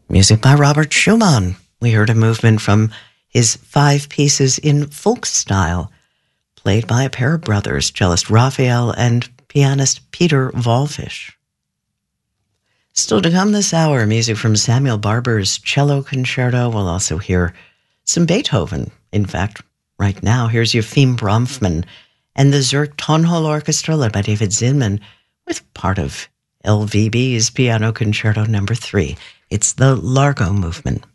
Music by Robert Schumann. We heard a movement from his 5 pieces in folk style, played by a pair of brothers, cellist Raphael and pianist Peter Wallfisch. Still to come this hour, music from Samuel Barber's Cello Concerto. We'll also hear some Beethoven. In fact, right now, here's Yefim Bronfman and the Zurich Tonhall Orchestra, led by David Zinman, with part of LVB's Piano Concerto No. 3. It's the Largo Movement.